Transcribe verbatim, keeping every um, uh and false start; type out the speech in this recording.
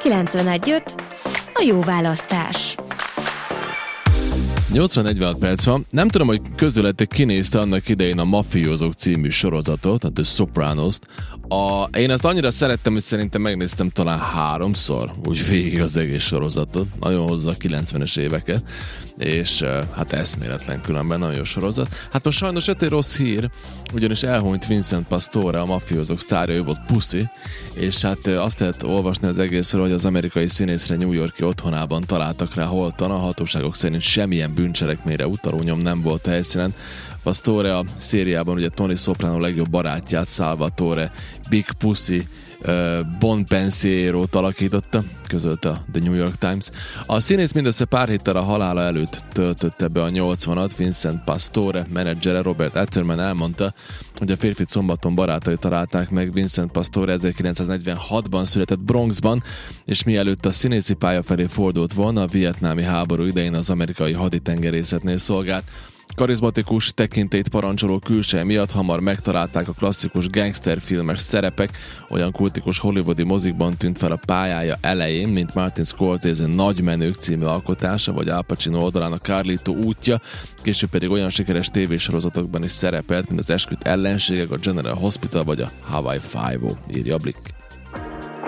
kilencvenegy öt a jó választás. nyolc óra negyvenhat perc van. Nem tudom, hogy közületek kinézte annak idején a Mafiózók című sorozatot, a The Sopranost. A, én azt annyira szerettem, hogy szerintem megnéztem talán háromszor, úgy végig az egész sorozatot. Nagyon hozza a kilencvenes éveket, és hát eszméletlen különben, nagyon jó sorozat. Hát most sajnos jött egy rossz hír, ugyanis elhunyt Vincent Pastore, a Mafiózók sztárja, ő volt Pussy, és hát azt lehet olvasni az egészről, hogy az amerikai színészre New York-i otthonában találtak rá holtan, a hatóságok szerint semmilyen bűncselekményre utaló nyom nem volt a helyszínen. Pastore a szériában ugye Tony Soprano legjobb barátját, Salvatore Big Pussy uh, Bonpensiero-t alakította, közölte a The New York Times. A színész mindössze pár héttel a halála előtt töltötte be a nyolcvanat. Vincent Pastore menedzsere Robert Etterman elmondta, hogy a férfit szombaton barátai találták meg. Vincent Pastore ezerkilencszáznegyvenhatban született Bronxban, és mielőtt a színészi pálya felé fordult volna, a vietnámi háború idején az amerikai haditengerészetnél szolgált. Karizmatikus, tekintélyt parancsoló külseje miatt hamar megtalálták a klasszikus gangsterfilmes szerepek, olyan kultikus hollywoodi mozikban tűnt fel a pályája elején, mint Martin Scorsese Nagy menők című alkotása, vagy Al Pacino oldalán a Carlito útja, később pedig olyan sikeres tévésorozatokban is szerepelt, mint az Esküdt ellenségek, a General Hospital vagy a Hawaii Five-O, írja Blick.